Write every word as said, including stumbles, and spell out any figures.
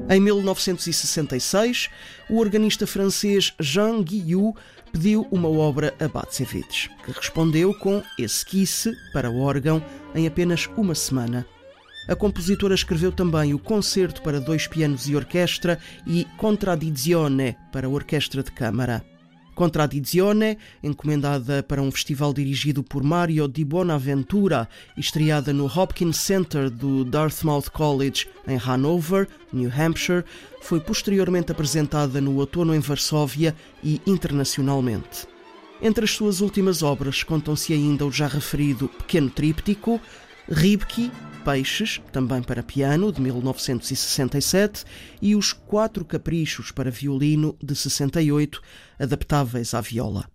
Em mil novecentos e sessenta e seis, o organista francês Jean Guillou pediu uma obra a Bacevich, que respondeu com esquisse para órgão em apenas uma semana. A compositora escreveu também o Concerto para dois pianos e orquestra e Contraddizione para orquestra de câmara. Contraddizione, encomendada para um festival dirigido por Mario di Bonaventura e estreada no Hopkins Center do Dartmouth College em Hanover, New Hampshire, foi posteriormente apresentada no outono em Varsóvia e internacionalmente. Entre as suas últimas obras contam-se ainda o já referido Pequeno Tríptico, Rybki, Peixes, também para piano, de mil novecentos e sessenta e sete, e os Quatro Caprichos para violino, de sessenta e oito, adaptáveis à viola.